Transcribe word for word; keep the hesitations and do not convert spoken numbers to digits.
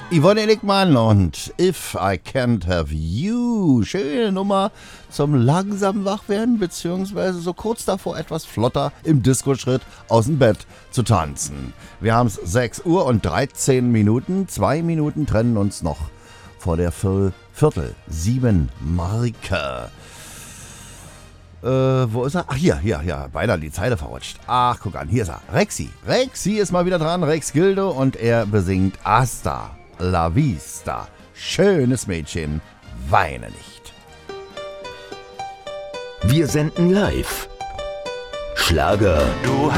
Yvonne Enigmann und If I Can't Have You. Schöne Nummer zum langsam Wachwerden, beziehungsweise so kurz davor etwas flotter im Disco-Schritt aus dem Bett zu tanzen. Wir haben es sechs Uhr und dreizehn Minuten. Zwei Minuten trennen uns noch vor der Viertel, Viertel sieben Marke. Äh, wo ist er? Ach, hier, hier, hier. Beinahe die Zeile verrutscht. Ach, guck an, hier ist er. Rexy. Rexy ist mal wieder dran. Rex Gildo und er besingt Hasta la Vista. Schönes Mädchen, weine nicht. Wir senden live. Schlager. Du